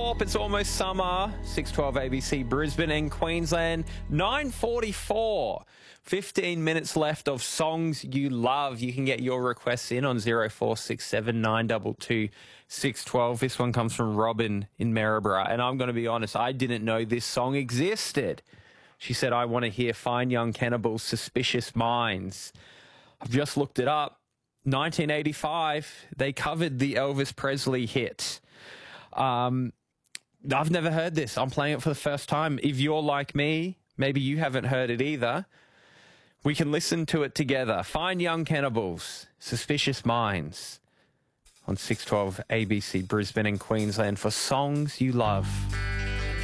Thorpe, it's almost summer. 6:12 ABC, Brisbane and Queensland. 9:44. 15 minutes left of songs you love. You can get your requests in on 0467 922 612. This one comes from Robin in Maryborough. And I'm going to be honest, I didn't know this song existed. She said, I want to hear Fine Young Cannibals' Suspicious Minds. I've just looked it up. 1985, they covered the Elvis Presley hit. I've never heard this. I'm playing it for the first time. If you're like me, maybe you haven't heard it either. We can listen to it together. Fine Young Cannibals, Suspicious Minds on 612 ABC, Brisbane and Queensland for songs you love.